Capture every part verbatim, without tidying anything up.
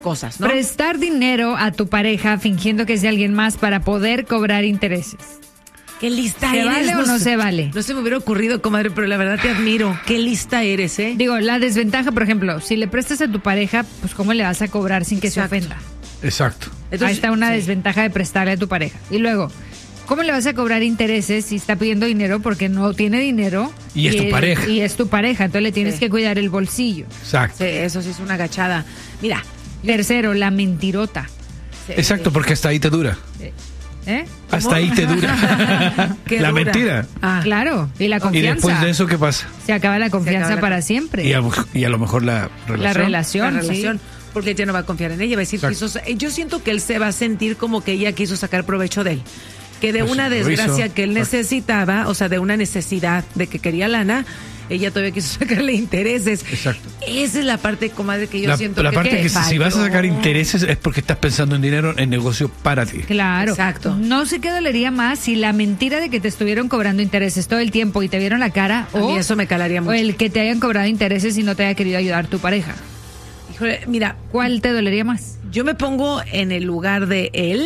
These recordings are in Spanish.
cosas, ¿no? Prestar dinero a tu pareja fingiendo que es de alguien más para poder cobrar intereses. Qué lista ¿Se eres. vale o no se vale? No se me hubiera ocurrido, comadre, pero la verdad te admiro. Qué lista eres, ¿eh? Digo, la desventaja, por ejemplo, si le prestas a tu pareja, pues ¿cómo le vas a cobrar sin que Exacto. se ofenda? Exacto. Entonces, Ahí está una sí. desventaja de prestarle a tu pareja. Y luego, ¿cómo le vas a cobrar intereses si está pidiendo dinero porque no tiene dinero? Y es tu pareja. Y es tu pareja, entonces le tienes Sí. que cuidar el bolsillo. Exacto. Sí, eso sí es una agachada. Mira. Tercero, la mentirota. sí, Exacto, porque hasta ahí te dura. ¿Eh? Hasta ahí te dura. Qué La dura. mentira. Ah, Claro, y la Y confianza. después de eso, ¿qué pasa? Se acaba la confianza acaba la- para siempre. Y a, y a lo mejor la relación. La relación, la sí. relación. Porque ella no va a confiar en ella, va a decir, Exacto. quiso, yo siento que él se va a sentir como que ella quiso sacar provecho de él. Que de Pues una lo desgracia hizo. que él Exacto. necesitaba, o sea, de una necesidad de que quería lana, ella todavía quiso sacarle intereses. Exacto. Esa es la parte, comadre, que yo La, siento la que, parte que que si, si vas a falló. sacar intereses es porque estás pensando en dinero, en negocio para ti. Claro. Exacto. No sé qué dolería más si la mentira de que te estuvieron cobrando intereses todo el tiempo y te vieron la cara A mí o, eso me calaría o mucho. el que te hayan cobrado intereses y no te haya querido ayudar tu pareja. Híjole, mira, ¿Cuál te dolería más? yo me pongo en el lugar de él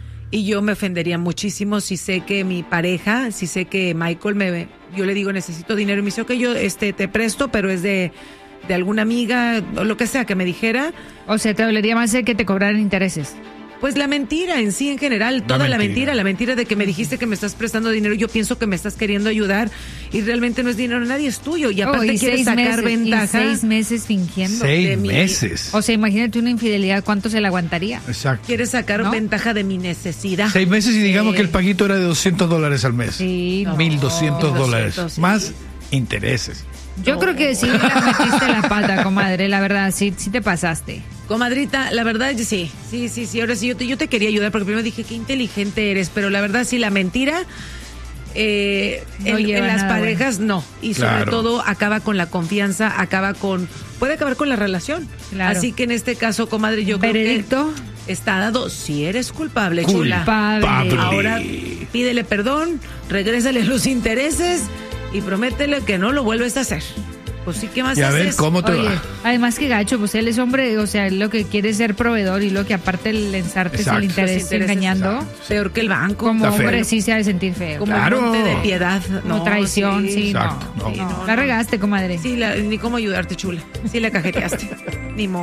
y yo me ofendería muchísimo si sé que mi pareja, si sé que Michael me, yo le digo necesito dinero y me dice, ok, yo este te presto, pero es de, de alguna amiga o lo que sea que me dijera. O sea, te dolería más el que te cobraran intereses. Pues la mentira en sí, en general, toda la mentira. mentira, la mentira de que me dijiste que me estás prestando dinero, yo pienso que me estás queriendo ayudar y realmente no es dinero, nadie es tuyo y aparte Oh, y quieres seis sacar meses, ventaja. Y seis meses fingiendo. Seis de mi- meses. O sea, imagínate una infidelidad, ¿cuánto se la aguantaría? Exacto. Quieres sacar ¿No? ventaja de mi necesidad. Seis meses y digamos Sí. que el paguito era de doscientos dólares al mes. Sí, no. mil doscientos dólares. sí. Más intereses. Yo creo que sí la metiste la pata, comadre, la verdad, sí, sí te pasaste. Comadrita, la verdad, sí, sí, sí, sí, ahora sí, yo te, yo te quería ayudar porque primero dije, qué inteligente eres, pero la verdad, sí, la mentira eh, No en, lleva en las nada parejas no, y sobre Claro. todo acaba con la confianza, acaba con, puede acabar con la relación. Claro. Así que en este caso, comadre, yo ¿Veredicto? creo que está dado, si eres culpable, chula. Culpable. Ahora pídele perdón, regrésale los intereses y prométele que no lo vuelves a hacer. Pues sí, ¿qué más Y a ver haces? cómo te Oye, va. además que gacho, pues él es hombre, o sea, él lo que quiere es ser proveedor y lo que aparte el ensarte es Exacto. el interés, Los intereses, engañando. exacto. Peor que el banco. Como Está feo. hombre sí se ha de sentir feo. Como Claro. el monte de piedad. No, traición, sí, Exacto, no. no. sí, no. No, La no. regaste, comadre. Sí, la- ni cómo ayudarte, chula. Sí la cajeteaste. Ni modo.